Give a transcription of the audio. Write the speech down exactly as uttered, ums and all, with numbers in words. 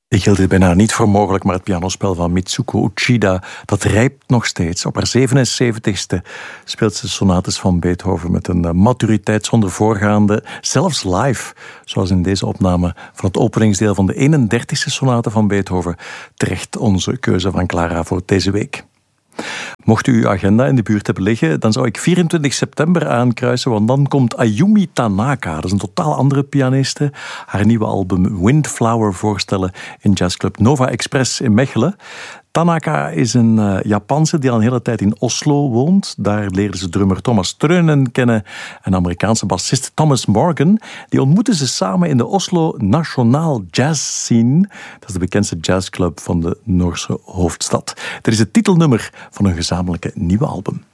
Ik hield dit bijna niet voor mogelijk, maar het pianospel van Mitsuko Uchida, dat rijpt nog steeds. Op haar zevenenzeventigste speelt ze sonates van Beethoven met een maturiteit zonder voorgaande, zelfs live, zoals in deze opname van het openingsdeel van de eenendertigste sonate van Beethoven. Terecht onze keuze van Clara voor deze week. Mocht u uw agenda in de buurt hebben liggen, dan zou ik vierentwintig september aankruisen, want dan komt Ayumi Tanaka. Dat is een totaal andere pianiste. Haar nieuwe album Windflower voorstellen in jazzclub Nova Express in Mechelen. Tanaka is een uh, Japanse die al een hele tijd in Oslo woont. Daar leerde ze drummer Thomas Treunen kennen en Amerikaanse bassist Thomas Morgan. Die ontmoetten ze samen in de Oslo National Jazz Scene. Dat is de bekendste jazzclub van de Noorse hoofdstad. Dit is het titelnummer van hun gezamenlijke nieuwe album.